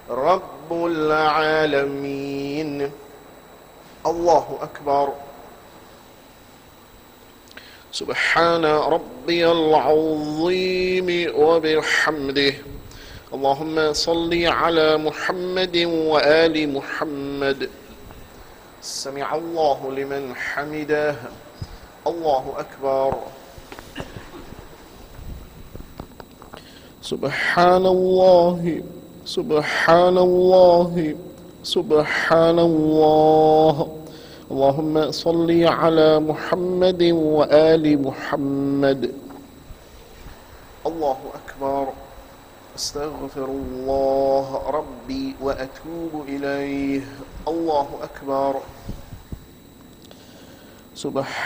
رب العالمين. الله أكبر. سبحان ربي العظيم وبحمده. اللهم صل على محمد وآل محمد. سمع الله لمن حمده. الله أكبر. سبحان الله سبحان الله سبحان الله. اللهم صل على محمد وآل محمد. الله أكبر. أستغفر الله ربي وأتوب إليه. الله أكبر. سبحان